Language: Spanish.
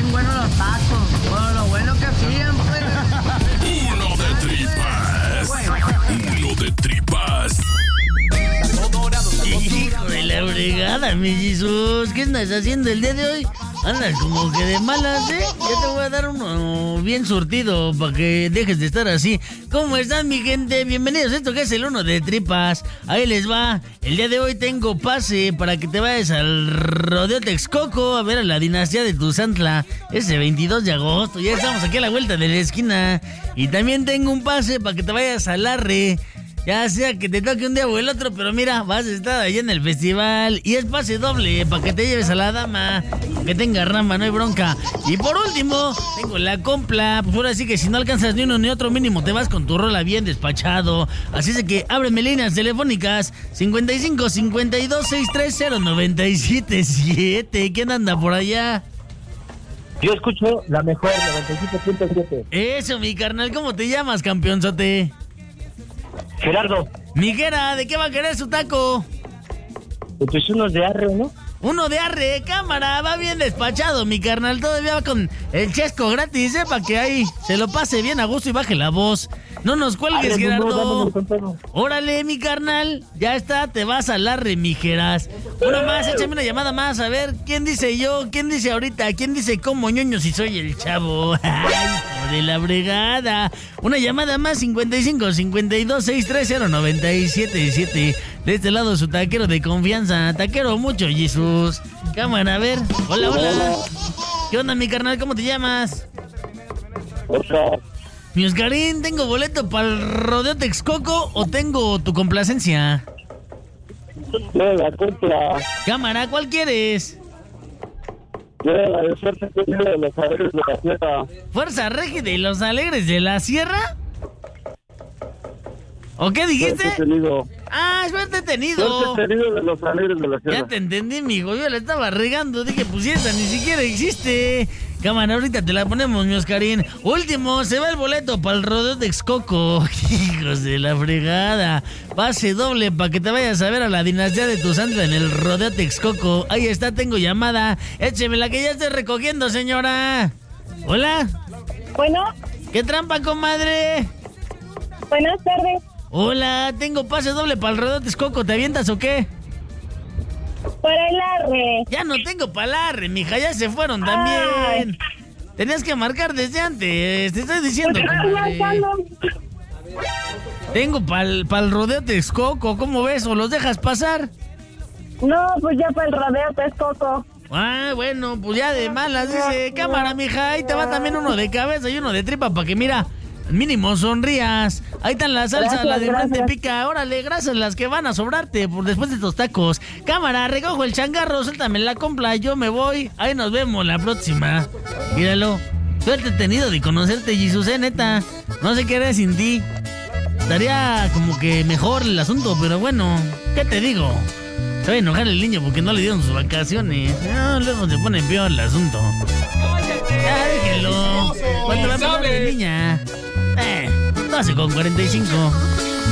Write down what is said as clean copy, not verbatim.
bien buenos los tacos. Bueno, lo bueno que hacían, pues. Uno de tripas. Hijo de la fregada, mi Jesús. ¿Qué andas haciendo el día de hoy? Andas como que de malas, ¿eh? Ya te voy a dar uno bien surtido para que dejes de estar así. ¿Cómo están, mi gente? Bienvenidos a esto que es el Uno de Tripas. Ahí les va. El día de hoy tengo pase para que te vayas al Rodeo Texcoco a ver a la dinastía de Tuzantla. Ese 22 de agosto. Ya estamos aquí a la vuelta de la esquina. Y también tengo un pase para que te vayas al Arre. Ya sea que te toque un día o el otro, pero mira, vas a estar allá en el festival. Y es pase doble para que te lleves a la dama, que tenga rama, no hay bronca. Y por último, tengo la compla. Pues ahora sí que si no alcanzas ni uno ni otro mínimo, te vas con tu rola bien despachado. Así es que ábreme líneas telefónicas 55 52 630 977. ¿Quién anda por allá? Yo escucho la mejor, 97.7. Eso, mi carnal, ¿cómo te llamas, campeonzote? Gerardo. Miguera, ¿de qué va a querer su taco? Pues unos de arre, ¿no? Uno de arre, cámara, va bien despachado, mi carnal. Todavía va con el chesco gratis, para que ahí se lo pase bien a gusto y baje la voz. No nos cuelgues, arre, Gerardo. Órale, mi carnal, ya está, te vas al arre, mijeras. Uno más, échame una llamada más, a ver, ¿quién dice yo? ¿Quién dice ahorita? ¿Quién dice cómo ñoño si soy el chavo? Ay, hijo de la bregada. Una llamada más, 55 52 630 977. De este lado su taquero de confianza. Taquero mucho, Jesús. Cámara, a ver. Hola, hola. ¿Qué onda, mi carnal? ¿Cómo te llamas? Oscar. Mi Oscarín, ¿tengo boleto para el Rodeo Texcoco o tengo tu complacencia? La compra. Cámara, ¿cuál quieres? La de Fuerza Regia de los Alegres de la Sierra. ¿Fuerza Regia de los Alegres de la Sierra? ¿O qué dijiste? Suerte tenido. Ah, suerte tenido. Suerte tenido de los Alegres de la Sierra. Ya te entendí, mijo. Yo la estaba regando. Dije, pues si esa ni siquiera existe. Cámara, ahorita te la ponemos, mi Oscarín. Último, se va el boleto para el Rodeo Texcoco. Hijos de la fregada. Pase doble para que te vayas a ver a la dinastía de Tuzantla en el Rodeo Texcoco. Ahí está, tengo llamada. Échemela que ya estoy recogiendo, señora. Hola. Bueno. ¿Qué trampa, comadre? Buenas tardes. Hola, tengo pase doble para el Rodeo Texcoco. ¿Te avientas o qué? Para el arre. Ya no tengo para el arre, mija, ya se fueron también. Ay. Tenías que marcar desde antes, te estoy diciendo. Tengo para el Rodeo Texcoco, ¿cómo ves? ¿O los dejas pasar? No, pues ya para el Rodeo Texcoco. Ah, bueno, pues ya de malas, dice. Cámara, mija, ahí te va también uno de cabeza y uno de tripa para que mira, mínimo sonrías. Ahí están la salsa, gracias, la de frente pica. Órale, gracias, las que van a sobrarte por después de estos tacos. Cámara, recojo el changarro, suéltame la compra, yo me voy. Ahí nos vemos la próxima. Míralo, suerte tenido de conocerte, Jesús, neta. No sé qué haré sin ti. Estaría como que mejor el asunto, pero bueno, ¿qué te digo? Se va a enojar el niño porque no le dieron sus vacaciones. No, luego se pone peor el asunto. Ya, déjenlo. ¿Cuánto va a pasar de niña? 12 con 45.